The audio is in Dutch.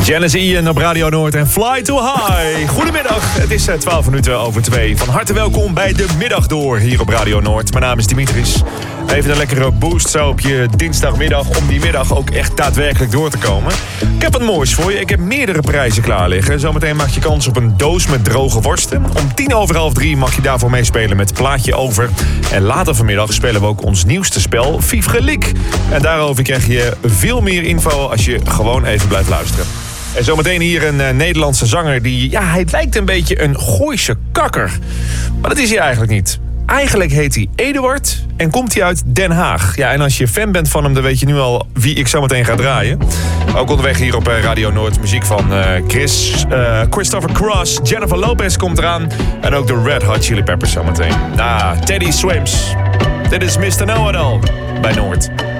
Janice Ian op Radio Noord en Fly Too High. Goedemiddag, het is 12 minuten over 2. Van harte welkom bij de Middag Door hier op Radio Noord. Mijn naam is Dimitris. Even een lekkere boost zo op je dinsdagmiddag om die middag ook echt daadwerkelijk door te komen. Ik heb wat moois voor je. Ik heb meerdere prijzen klaar liggen. Zometeen maak je kans op een doos met droge worsten. Om 2:50 mag je daarvoor meespelen met Plaatje Over. En later vanmiddag spelen we ook ons nieuwste spel, Fiefgelik. En daarover krijg je veel meer info als je gewoon even blijft luisteren. En zometeen hier een Nederlandse zanger die, ja, hij lijkt een beetje een Gooise kakker. Maar dat is hij eigenlijk niet. Eigenlijk heet hij Eduard en komt hij uit Den Haag. Ja, en als je fan bent van hem, dan weet je nu al wie ik zometeen ga draaien. Ook onderweg hier op Radio Noord muziek van Christopher Cross. Jennifer Lopez komt eraan. En ook de Red Hot Chili Peppers zometeen. Teddy Swims. Dit is Mr. Know-It-All bij Noord.